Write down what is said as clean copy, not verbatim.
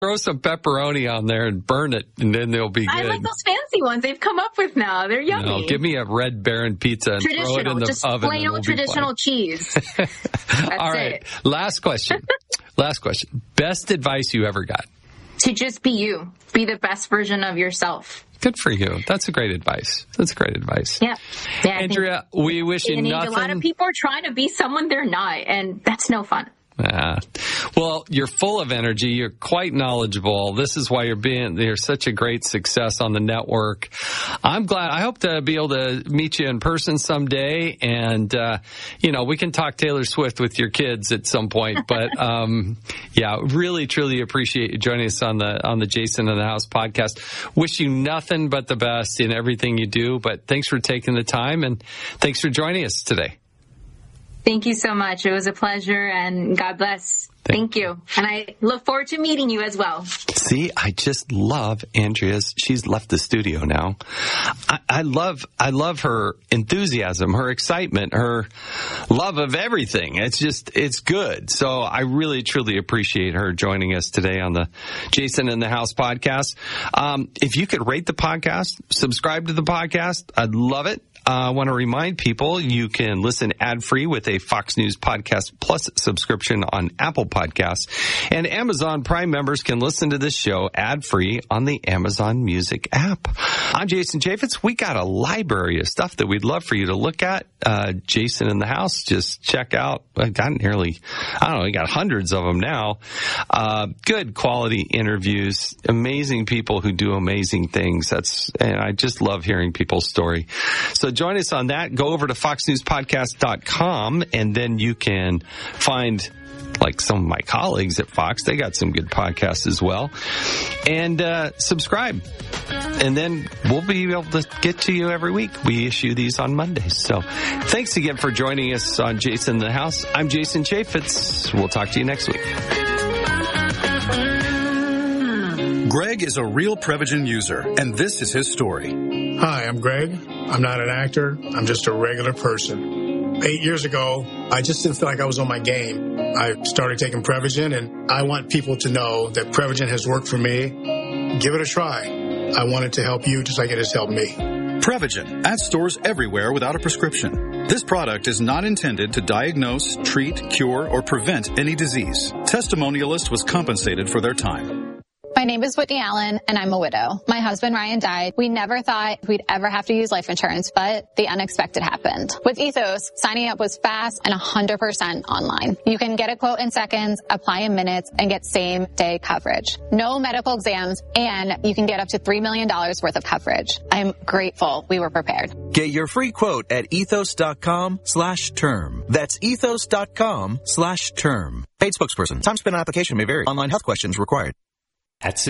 throw some pepperoni on there and burn it, and then they'll be good. I like those fancy ones they've come up with now. They're yummy. No, give me a Red Baron pizza and throw it in the just oven. Plain old traditional cheese. All right. Last question. Best advice you ever got? To just be you. Be the best version of yourself. Good for you. That's great advice. Yeah. Andrea, we wish you nothing. A lot of people are trying to be someone they're not, and that's no fun. Well, you're full of energy. You're quite knowledgeable. This is why you're such a great success on the network. I'm glad. I hope to be able to meet you in person someday, and we can talk Taylor Swift with your kids at some point. But really, truly appreciate you joining us on the Jason in the House podcast. Wish you nothing but the best in everything you do. But thanks for taking the time, and thanks for joining us today. Thank you so much. It was a pleasure, and God bless. Thank you. And I look forward to meeting you as well. See, I just love Andrea's. She's left the studio now. I love her enthusiasm, her excitement, her love of everything. It's good. So I really, truly appreciate her joining us today on the Jason in the House podcast. If you could rate the podcast, subscribe to the podcast, I'd love it. I want to remind people you can listen ad-free with a Fox News Podcast Plus subscription on Apple Podcasts. And Amazon Prime members can listen to this show ad-free on the Amazon Music app. I'm Jason Chaffetz. We got a library of stuff that we'd love for you to look at. Jason in the House, just check out. We got hundreds of them now. Good quality interviews, amazing people who do amazing things. And I just love hearing people's story. So join us on that. Go over to foxnewspodcast.com, and then you can find some of my colleagues at Fox. They got some good podcasts as well. And subscribe. And then we'll be able to get to you every week. We issue these on Mondays. So thanks again for joining us on Jason in the House. I'm Jason Chaffetz. We'll talk to you next week. Greg is a real Prevagen user, and this is his story. Hi, I'm Greg. I'm not an actor. I'm just a regular person. 8 years ago, I just didn't feel like I was on my game. I started taking Prevagen, and I want people to know that Prevagen has worked for me. Give it a try. I want it to help you just like it has helped me. Prevagen, at stores everywhere without a prescription. This product is not intended to diagnose, treat, cure, or prevent any disease. Testimonialist was compensated for their time. My name is Whitney Allen, and I'm a widow. My husband, Ryan, died. We never thought we'd ever have to use life insurance, but the unexpected happened. With Ethos, signing up was fast and 100% online. You can get a quote in seconds, apply in minutes, and get same-day coverage. No medical exams, and you can get up to $3 million worth of coverage. I'm grateful we were prepared. Get your free quote at ethos.com/term. That's ethos.com/term. Paid spokesperson. Time spent on application may vary. Online health questions required. At